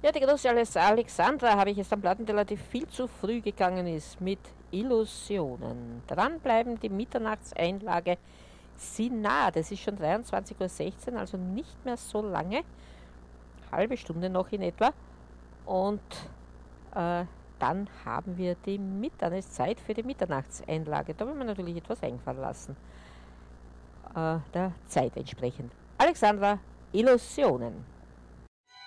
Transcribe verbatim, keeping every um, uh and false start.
Ja, die große Alex- Alexandra habe ich jetzt am Plattenteller, die viel zu früh gegangen ist mit Illusionen. Dranbleiben, die Mitternachtseinlage Sinat. Es ist schon dreiundzwanzig Uhr sechzehn, also nicht mehr so lange. Halbe Stunde noch in etwa. Und äh, dann haben wir die Mit dann ist Zeit für die Mitternachtseinlage. Da will man natürlich etwas einfallen lassen. Äh, der Zeit entsprechend. Alexandra, Illusionen.